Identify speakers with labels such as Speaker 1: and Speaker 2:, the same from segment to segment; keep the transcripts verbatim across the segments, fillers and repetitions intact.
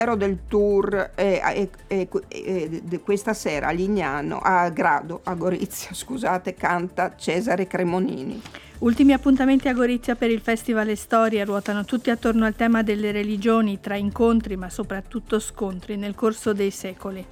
Speaker 1: del tour eh, eh, eh, eh, di questa sera a Lignano, a Grado, a Gorizia, scusate, canta Cesare Cremonini.
Speaker 2: Ultimi appuntamenti a Gorizia per il Festival e Storia ruotano tutti attorno al tema delle religioni, tra incontri ma soprattutto scontri nel corso dei secoli.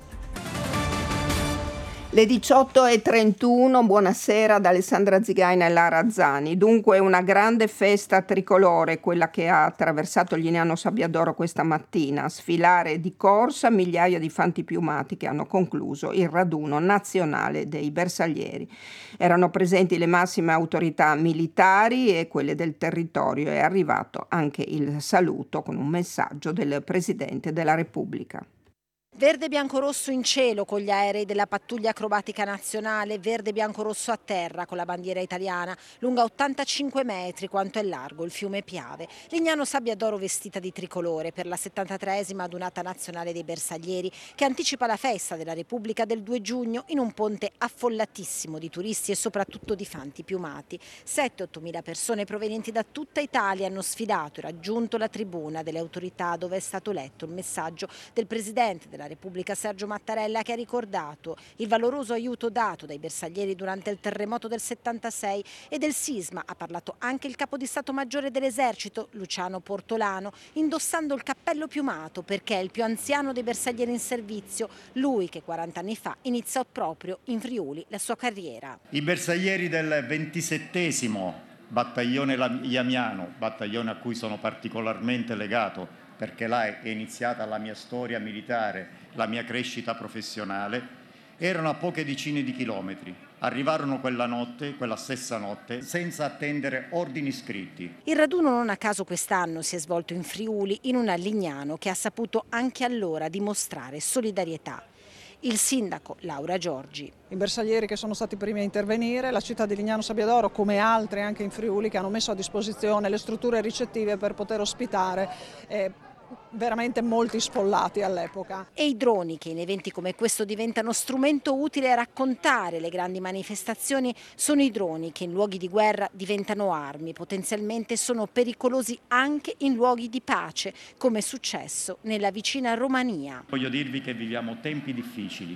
Speaker 1: Le diciotto e trentuno, buonasera da Alessandra Zigaina e Lara Zani. Dunque una grande festa tricolore, quella che ha attraversato il Lignano Sabbiadoro questa mattina. Sfilare di corsa migliaia di fanti piumati che hanno concluso il raduno nazionale dei bersaglieri. Erano presenti le massime autorità militari e quelle del territorio. È arrivato anche il saluto con un messaggio del Presidente della Repubblica.
Speaker 3: Verde bianco rosso in cielo con gli aerei della pattuglia acrobatica nazionale, verde bianco rosso a terra con la bandiera italiana, lunga ottantacinque metri quanto è largo il fiume Piave. Lignano Sabbiadoro vestita di tricolore per la settantatreesima adunata nazionale dei bersaglieri che anticipa la festa della Repubblica del due giugno in un ponte affollatissimo di turisti e soprattutto di fanti piumati. sette otto mila persone provenienti da tutta Italia hanno sfidato e raggiunto la tribuna delle autorità dove è stato letto il messaggio del Presidente della Repubblica Sergio Mattarella, che ha ricordato il valoroso aiuto dato dai bersaglieri durante il terremoto del settantasei e del sisma. Ha parlato anche il capo di Stato Maggiore dell'Esercito, Luciano Portolano, indossando il cappello piumato perché è il più anziano dei bersaglieri in servizio, lui che quaranta anni fa iniziò proprio in Friuli la sua carriera.
Speaker 4: I bersaglieri del ventisettesimo battaglione Iamiano, battaglione a cui sono particolarmente legato, perché là è iniziata la mia storia militare, la mia crescita professionale, erano a poche decine di chilometri. Arrivarono quella notte, quella stessa notte, senza attendere ordini scritti.
Speaker 3: Il raduno non a caso quest'anno si è svolto in Friuli, in un Lignano che ha saputo anche allora dimostrare solidarietà. Il sindaco Laura Giorgi.
Speaker 5: I bersaglieri che sono stati i primi a intervenire, la città di Lignano Sabbiadoro come altre anche in Friuli che hanno messo a disposizione le strutture ricettive per poter ospitare eh, veramente molti sfollati all'epoca.
Speaker 3: E i droni che in eventi come questo diventano strumento utile a raccontare le grandi manifestazioni sono i droni che in luoghi di guerra diventano armi, potenzialmente sono pericolosi anche in luoghi di pace, come è successo nella vicina Romania.
Speaker 4: Voglio dirvi che viviamo tempi difficili,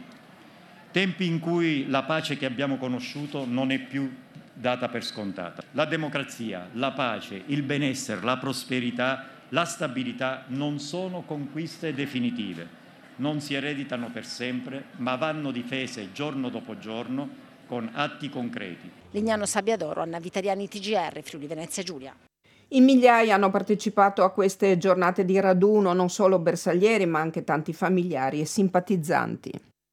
Speaker 4: tempi in cui la pace che abbiamo conosciuto non è più data per scontata. La democrazia, la pace, il benessere, la prosperità, la stabilità non sono conquiste definitive, non si ereditano per sempre, ma vanno difese giorno dopo giorno con atti concreti.
Speaker 3: Lignano Sabbiadoro, Anna Vitariani, T G R, Friuli Venezia Giulia.
Speaker 1: In migliaia hanno partecipato a queste giornate di raduno, non solo bersaglieri ma anche tanti familiari e simpatizzanti.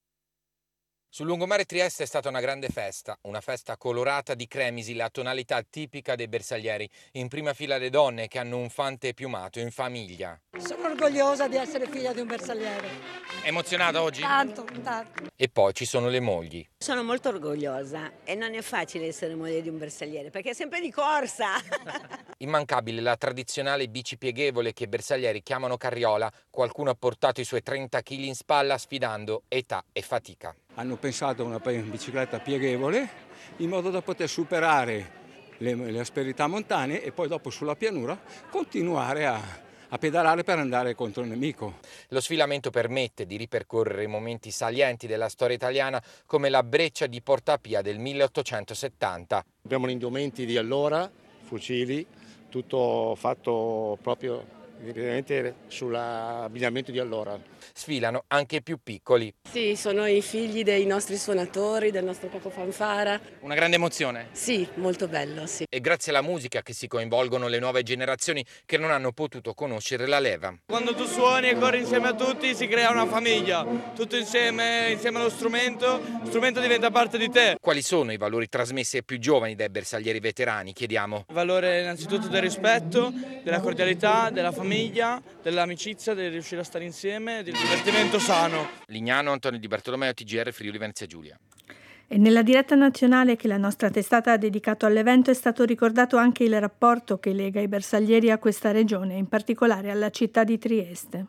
Speaker 6: Sul lungomare Trieste è stata una grande festa, una festa colorata di cremisi, la tonalità tipica dei bersaglieri. In prima fila le donne che hanno un fante piumato in famiglia.
Speaker 7: Sono orgogliosa di essere figlia di un bersagliere.
Speaker 6: Emozionata oggi?
Speaker 7: Tanto, tanto.
Speaker 6: E poi ci sono le mogli.
Speaker 8: Sono molto orgogliosa e non è facile essere moglie di un bersagliere perché è sempre di corsa.
Speaker 6: Immancabile la tradizionale bici pieghevole che i bersaglieri chiamano carriola. Qualcuno ha portato i suoi trenta chili in spalla sfidando età e fatica.
Speaker 9: Hanno pensato a una bicicletta pieghevole in modo da poter superare le, le asperità montane e poi dopo sulla pianura continuare a, a pedalare per andare contro il nemico.
Speaker 6: Lo sfilamento permette di ripercorrere i momenti salienti della storia italiana come la breccia di Porta Pia del milleottocentosettanta.
Speaker 10: Abbiamo gli indumenti di allora, fucili, tutto fatto proprio evidentemente sull'abbigliamento di allora.
Speaker 6: Sfilano anche i più piccoli.
Speaker 11: Sì, sono i figli dei nostri suonatori, del nostro capo fanfara.
Speaker 6: Una grande emozione?
Speaker 11: Sì, molto bello, sì.
Speaker 6: E grazie alla musica che si coinvolgono le nuove generazioni che non hanno potuto conoscere la leva.
Speaker 12: Quando tu suoni e corri insieme a tutti si crea una famiglia, tutto insieme, insieme allo strumento, lo strumento diventa parte di te.
Speaker 6: Quali sono i valori trasmessi ai più giovani dai bersaglieri veterani, chiediamo?
Speaker 12: Il valore innanzitutto del rispetto, della cordialità, della famiglia, dell'amicizia, del riuscire a stare insieme, del divertimento sano.
Speaker 6: Lignano, Antonio Di Bartolomeo, T G R, Friuli Venezia Giulia.
Speaker 2: E nella diretta nazionale che la nostra testata ha dedicato all'evento è stato ricordato anche il rapporto che lega i bersaglieri a questa regione, in particolare alla città di Trieste.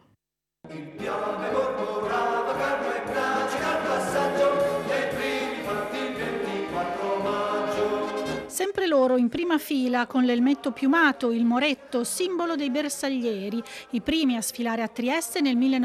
Speaker 13: Sempre loro in prima fila con l'elmetto piumato, il moretto, simbolo dei bersaglieri, i primi a sfilare a Trieste nel